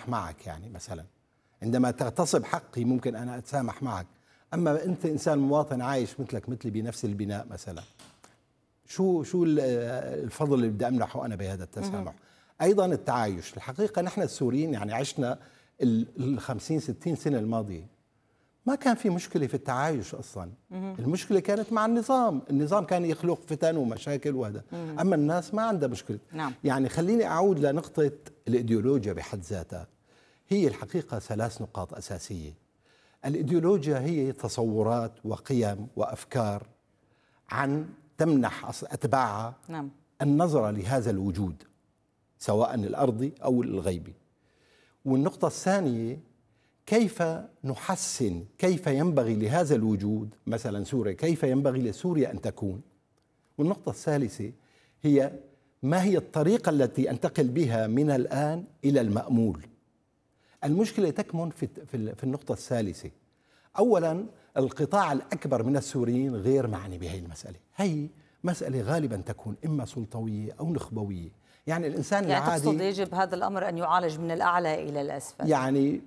أتسامح معك، يعني مثلا عندما تغتصب حقي ممكن أنا أتسامح معك، أما أنت إنسان مواطن عايش مثلك مثلي بنفس البناء مثلا، شو الفضل اللي بدي أمنحه أنا بهذا التسامح؟ أيضا التعايش. الحقيقة نحن السوريين يعني عشنا ال50 60 سنة الماضية ما كان في مشكلة في التعايش أصلا. المشكلة كانت مع النظام كان يخلق فتن ومشاكل وهذا. أما الناس ما عندها مشكلة. نعم. يعني خليني أعود لنقطة الإيديولوجيا بحد ذاتها. هي الحقيقة 3 نقاط أساسية. الإيديولوجيا هي تصورات وقيم وأفكار عن تمنح أتباعها نعم. النظرة لهذا الوجود سواء الأرضي أو الغيبي. والنقطة الثانية كيف نحسن، كيف ينبغي لهذا الوجود مثلا سوريا، كيف ينبغي لسوريا أن تكون. والنقطة الثالثة هي ما هي الطريقة التي أنتقل بها من الآن إلى المأمول. المشكلة تكمن في النقطة الثالثة. أولا القطاع الأكبر من السوريين غير معني بهذه المسألة. هي مسألة غالبا تكون إما سلطوية أو نخبوية. يعني الإنسان العادي تقصد يجب هذا الأمر أن يعالج من الأعلى إلى الأسفل. يعني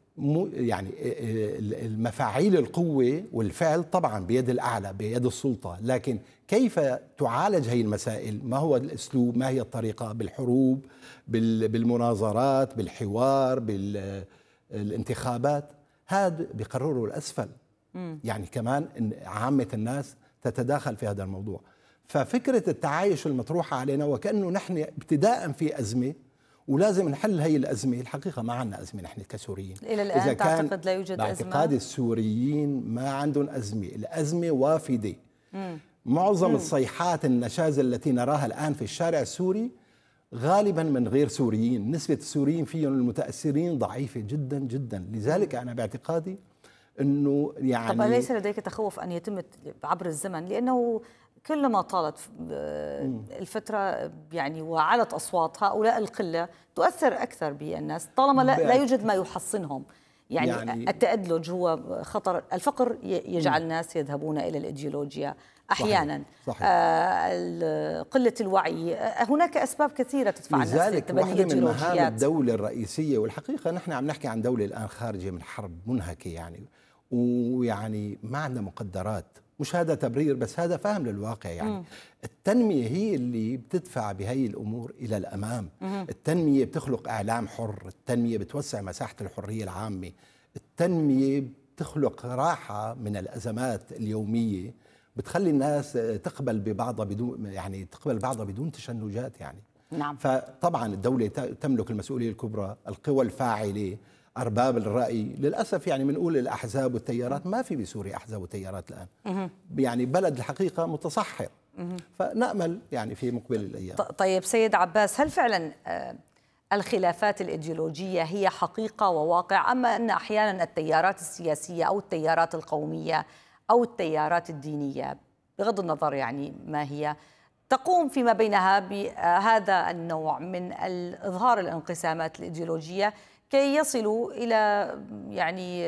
المفاعيل القوة والفعل طبعا بيد الأعلى بيد السلطة، لكن كيف تعالج هذه المسائل؟ ما هو الأسلوب؟ ما هي الطريقة؟ بالحروب، بالمناظرات، بالحوار، بالانتخابات، هذا بيقرره الأسفل. يعني كمان إن عامة الناس تتداخل في هذا الموضوع. ففكرة التعايش المطروحة علينا وكأنه نحن ابتداء في أزمة ولازم نحل هي الأزمة. الحقيقة ما عندنا أزمة نحن كسوريين. إلى الآن إذا تعتقد لا يوجد أزمة؟ باعتقاد السوريين ما عندهم أزمة، الأزمة وافدة. معظم الصيحات النشاز التي نراها الآن في الشارع السوري غالبا من غير سوريين. نسبة السوريين فيهم المتأثرين ضعيفة جدا جدا. لذلك أنا باعتقادي أنه يعني طب ليس لديك تخوف أن يتم عبر الزمن، لأنه كلما طالت الفترة يعني وعلت أصوات هؤلاء القلة تؤثر أكثر بالناس طالما لا يوجد ما يحصنهم. يعني التأدلج هو خطر. الفقر يجعل الناس يذهبون إلى الإيديولوجيا أحيانا. صحيح. قلة الوعي، هناك أسباب كثيرة تدفع الناس لذلك واحدة من مهام الدولة الرئيسية، والحقيقة نحن عم نحكي عن دولة الآن خارجة من حرب منهكة يعني، ويعني ما عندنا مقدرات. مش هذا تبرير بس هذا فهم للواقع. يعني التنمية هي اللي بتدفع بهي الأمور إلى الأمام. التنمية بتخلق إعلام حر، التنمية بتوسع مساحة الحرية العامة، التنمية بتخلق راحة من الأزمات اليومية، بتخلي الناس تقبل ببعضها بدون تشنجات يعني. نعم. فطبعا الدولة تملك المسؤولية الكبرى، القوى الفاعلة، أرباب الرأي. للأسف يعني بنقول الأحزاب والتيارات، ما في بسوريا أحزاب وتيارات الآن. يعني بلد الحقيقة متصحر. فنأمل يعني في مقبل الأيام. طيب سيد عباس، هل فعلا الخلافات الإيديولوجية هي حقيقة وواقع، أما أن أحيانا التيارات السياسية أو التيارات القومية أو التيارات الدينية بغض النظر يعني ما هي تقوم فيما بينها بهذا النوع من إظهار الانقسامات الإيديولوجية كي يصلوا إلى يعني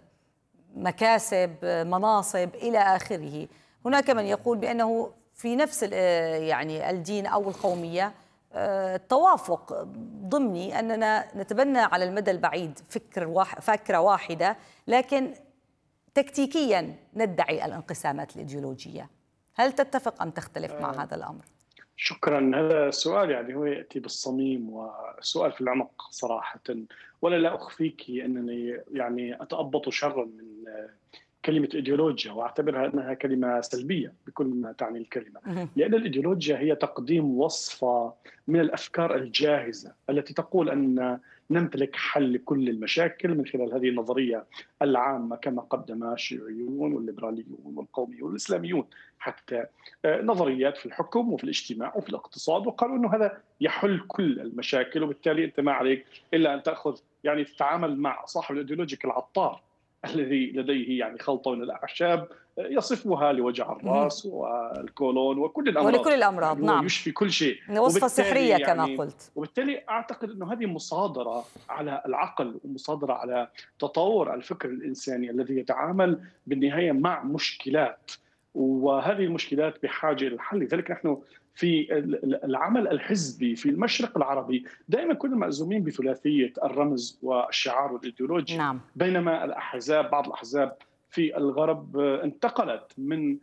مكاسب، مناصب إلى آخره؟ هناك من يقول بأنه في نفس يعني الدين أو القومية توافق ضمني أننا نتبنى على المدى البعيد فكرة واحدة، لكن تكتيكيا ندعي الانقسامات الإيديولوجية. هل تتفق أم تختلف مع هذا الأمر؟ شكرا. هذا السؤال يعني هو يأتي بالصميم وسؤال في العمق صراحة، ولا لا أخفيك أنني يعني أتأبط شرا من كلمة إيديولوجيا، وأعتبرها أنها كلمة سلبية بكل ما تعني الكلمة. لأن الإيديولوجيا هي تقديم وصفة من الأفكار الجاهزة التي تقول أن نمتلك حل لكل المشاكل من خلال هذه النظرية العامة، كما قدم الشيوعيون والليبراليون والقوميون والإسلاميون حتى نظريات في الحكم وفي الاجتماع وفي الاقتصاد، وقالوا أنه هذا يحل كل المشاكل، وبالتالي أنت ما عليك إلا أن تأخذ يعني تتعامل مع صاحب الإيديولوجيا كالعطار الذي لديه يعني خلطة من الأعشاب يصفها لوجع الرأس والكولون وكل الأمراض، ولكل الأمراض. يعني نعم، يشفي كل شيء، وصفة سحرية كما قلت. وبالتالي أعتقد أنه هذه مصادرة على العقل ومصادرة على تطور الفكر الإنساني الذي يتعامل بالنهاية مع مشكلات وهذه المشكلات بحاجه الى الحل. لذلك نحن في العمل الحزبي في المشرق العربي دائما كنا مأزومين بثلاثيه الرمز والشعار والايديولوجيا، نعم. بينما الاحزاب، بعض الاحزاب في الغرب انتقلت من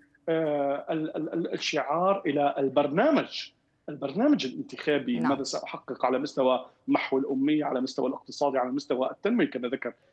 الشعار الى البرنامج الانتخابي. نعم. ماذا سأحقق على مستوى محو الأمية، على مستوى الاقتصادي، على مستوى التنمية كما ذكر